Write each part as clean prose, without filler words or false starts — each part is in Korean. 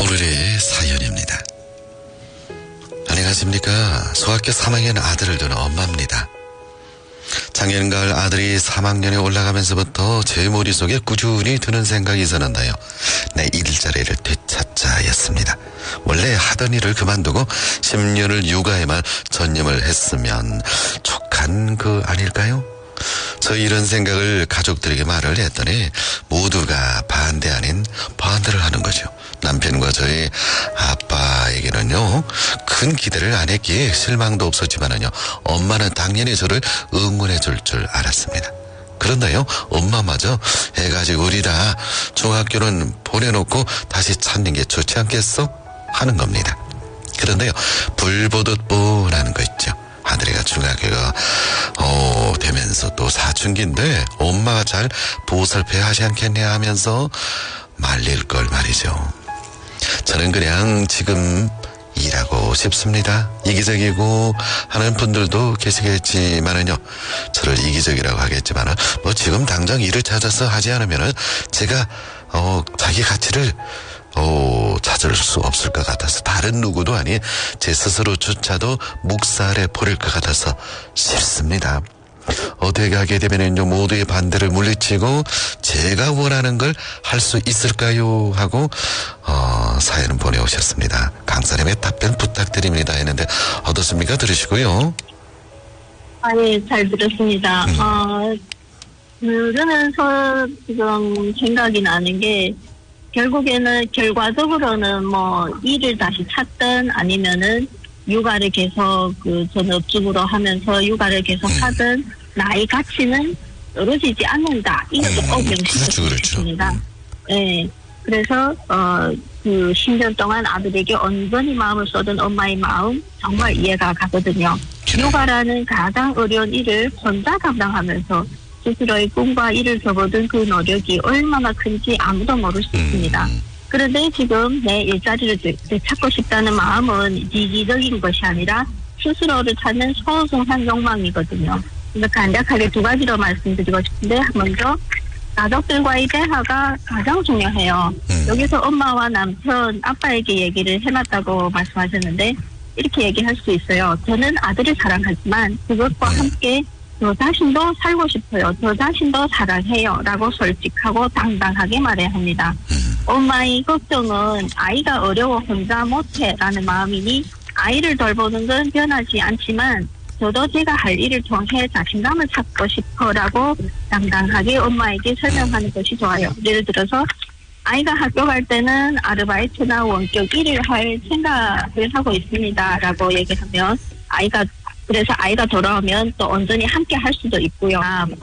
오늘의 사연입니다. 안녕하십니까. 소학교 3학년 아들을 둔 엄마입니다. 작년 가을 아들이 3학년에 올라가면서부터 제 머릿속에 꾸준히 드는 생각이 있었는데요. 내 일자리를 되찾자였습니다. 원래 하던 일을 그만두고 10년을 육아에만 전념을 했으면 족한 그 아닐까요? 저 이런 생각을 가족들에게 말을 했더니 모두가 반대 아닌 반대를 하는 거죠. 남편과 저희 아빠에게는요, 큰 기대를 안 했기에 실망도 없었지만은요, 엄마는 당연히 저를 응원해 줄 줄 알았습니다. 그런데요, 엄마마저 애가 아직 어리다, 중학교는 보내놓고 다시 찾는 게 좋지 않겠어? 하는 겁니다. 그런데요, 불 보듯 뻔하는 거 있죠. 아들이가 중학교가 되면서 또 사춘기인데 엄마가 잘 보살펴야 하지 않겠냐 하면서 말릴 걸 말이죠. 저는 그냥 지금 일하고 싶습니다. 이기적이고 하는 분들도 계시겠지만은요, 저를 이기적이라고 하겠지만은 뭐 지금 당장 일을 찾아서 하지 않으면은 제가 자기 가치를 찾을 수 없을 것 같아서, 다른 누구도 아닌 제 스스로조차도 묵살해 버릴 것 같아서 싫습니다. 어떻게 하게 되면은요, 모두의 반대를 물리치고 제가 원하는 걸 할 수 있을까요? 하고 사연을 보내오셨습니다. 강사님의 답변 부탁드립니다 했는데 어떻습니까? 들으시고요. 예, 잘 들었습니다. 들으면서 지금 생각이 나는 게, 결국에는 결과적으로는 뭐 일을 다시 찾든 아니면은 육아를 계속 전업주부로 하면서 육아를 계속 하든 나의 가치는 떨어지지 않는다. 이것도 꼭 명심했습니다. 네. 그래서 10년 동안 아들에게 온전히 마음을 쏟은 엄마의 마음 정말 이해가 가거든요. 육아라는 가장 어려운 일을 혼자 감당하면서 스스로의 꿈과 일을 접어든 그 노력이 얼마나 큰지 아무도 모를 수 있습니다. 그런데 지금 내 일자리를 되찾고 싶다는 마음은 이기적인 것이 아니라 스스로를 찾는 소중한 욕망이거든요. 그래서 간략하게 두 가지로 말씀드리고 싶은데, 먼저 가족들과의 대화가 가장 중요해요. 여기서 엄마와 남편, 아빠에게 얘기를 해놨다고 말씀하셨는데, 이렇게 얘기할 수 있어요. 저는 아들을 사랑하지만 그것과 함께 저 자신도 살고 싶어요. 저 자신도 사랑해요. 라고 솔직하고 당당하게 말해야 합니다. 엄마의 걱정은 아이가 어려워 혼자 못해 라는 마음이니, 아이를 돌보는 건 변하지 않지만 저도 제가 할 일을 통해 자신감을 찾고 싶어 라고 당당하게 엄마에게 설명하는 것이 좋아요. 예를 들어서 아이가 학교 갈 때는 아르바이트나 원격 일을 할 생각을 하고 있습니다 라고 얘기하면, 그래서 아이가 돌아오면 또 온전히 함께 할 수도 있고요.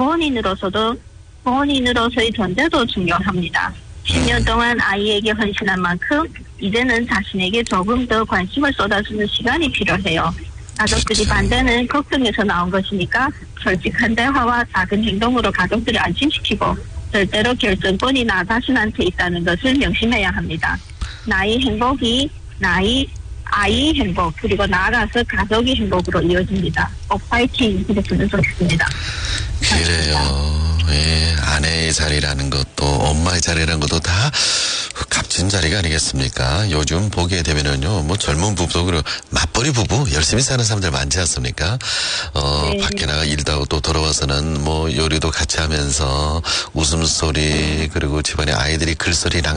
부모님으로서의 존재도 중요합니다. 10년 동안 아이에게 헌신한 만큼 이제는 자신에게 조금 더 관심을 쏟아주는 시간이 필요해요. 가족들이 반대는 걱정에서 나온 것이니까 솔직한 대화와 작은 행동으로 가족들을 안심시키고, 절대로 결정권이 나 자신한테 있다는 것을 명심해야 합니다. 나의 행복이 아이의 행복, 그리고 나아가서 가족의 행복으로 이어집니다. 파이팅 해줬으면 좋겠습니다. 그래요. 예, 아내의 자리라는 것도 엄마의 자리라는 것도 다 값진 자리가 아니겠습니까? 요즘 보게 되면은요, 뭐 젊은 부부도 그리고 맞벌이 부부 열심히 사는 사람들 많지 않습니까? 네. 밖에 나가 일도 하고 또 돌아와서는 뭐 요리도 같이 하면서 웃음소리, 그리고 집안에 아이들이 글소리